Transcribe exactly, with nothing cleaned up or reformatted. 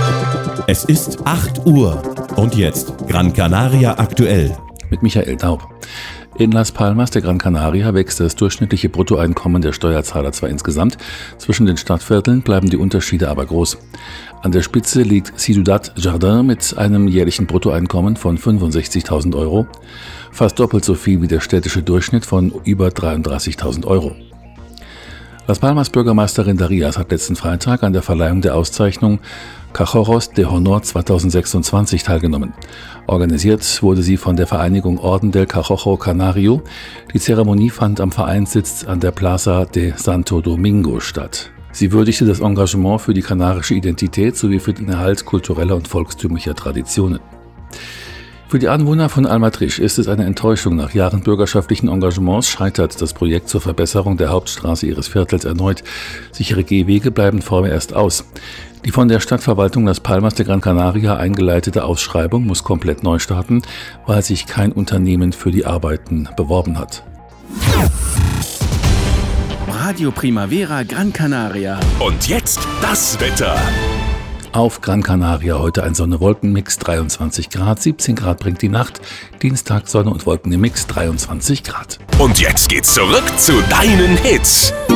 Es ist acht Uhr und jetzt Gran Canaria aktuell. Mit Michael Daub. In Las Palmas de Gran Canaria wächst das durchschnittliche Bruttoeinkommen der Steuerzahler zwar insgesamt, zwischen den Stadtvierteln bleiben die Unterschiede aber groß. An der Spitze liegt Ciudad Jardín mit einem jährlichen Bruttoeinkommen von fünfundsechzigtausend Euro, fast doppelt so viel wie der städtische Durchschnitt von über dreiunddreißigtausend Euro. Las Palmas Bürgermeisterin Darias hat letzten Freitag an der Verleihung der Auszeichnung Cachorros de Honor zweitausendsechsundzwanzig teilgenommen. Organisiert wurde sie von der Vereinigung Orden del Carrojo Canario. Die Zeremonie fand am Vereinssitz an der Plaza de Santo Domingo statt. Sie würdigte das Engagement für die kanarische Identität sowie für den Erhalt kultureller und volkstümlicher Traditionen. Für die Anwohner von Almatrisch ist es eine Enttäuschung. Nach Jahren bürgerschaftlichen Engagements scheitert das Projekt zur Verbesserung der Hauptstraße ihres Viertels erneut. Sichere Gehwege bleiben vorerst aus. Die von der Stadtverwaltung Las Palmas de Gran Canaria eingeleitete Ausschreibung muss komplett neu starten, weil sich kein Unternehmen für die Arbeiten beworben hat. Radio Primavera Gran Canaria. Und jetzt das Wetter. Auf Gran Canaria heute ein Sonne-Wolken-Mix, dreiundzwanzig Grad, siebzehn Grad bringt die Nacht. Dienstag Sonne und Wolken im Mix, dreiundzwanzig Grad. Und jetzt geht's zurück zu deinen Hits.